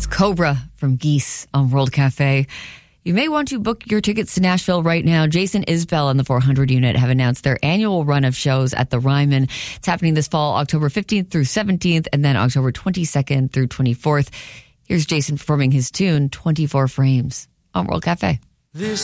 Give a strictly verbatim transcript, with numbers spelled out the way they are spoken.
That's Cobra from Geese on World Cafe. You may want to book your tickets to Nashville right now. Jason Isbell and the four hundred Unit have announced their annual run of shows at the Ryman. It's happening this fall, October fifteenth through seventeenth, and then October twenty-second through twenty-fourth. Here's Jason performing his tune, twenty-four frames, on World Cafe. This